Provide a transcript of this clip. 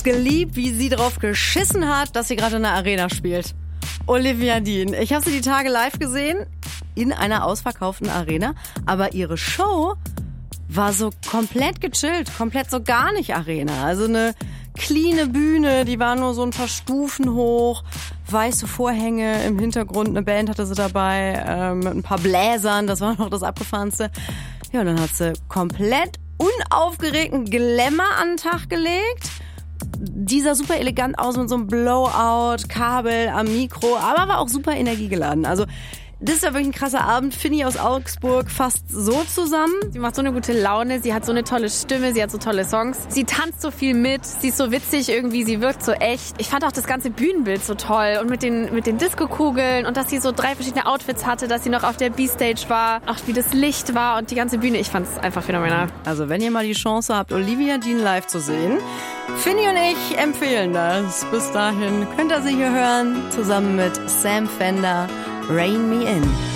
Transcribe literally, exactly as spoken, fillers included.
geliebt, wie sie drauf geschissen hat, dass sie gerade in der Arena spielt. Olivia Dean. Ich habe sie die Tage live gesehen in einer ausverkauften Arena, aber ihre Show war so komplett gechillt, komplett so gar nicht Arena. Also eine cleane Bühne, die war nur so ein paar Stufen hoch, weiße Vorhänge im Hintergrund, eine Band hatte sie dabei, äh, mit ein paar Bläsern, das war noch das Abgefahrenste. Ja, und dann hat sie komplett unaufgeregten Glamour an den Tag gelegt. Die sah super elegant aus mit so einem Blowout, Kabel am Mikro, aber war auch super energiegeladen. Also das ist ja wirklich ein krasser Abend. Finny aus Augsburg fasst so zusammen. Sie macht so eine gute Laune, sie hat so eine tolle Stimme, sie hat so tolle Songs. Sie tanzt so viel mit, sie ist so witzig irgendwie, sie wirkt so echt. Ich fand auch das ganze Bühnenbild so toll und mit den, mit den Disco-Kugeln und dass sie so drei verschiedene Outfits hatte, dass sie noch auf der B-Stage war, auch wie das Licht war und die ganze Bühne. Ich fand es einfach phänomenal. Also wenn ihr mal die Chance habt, Olivia Dean live zu sehen, Finny und ich empfehlen das. Bis dahin könnt ihr sie hier hören, zusammen mit Sam Fender, Rain Me In.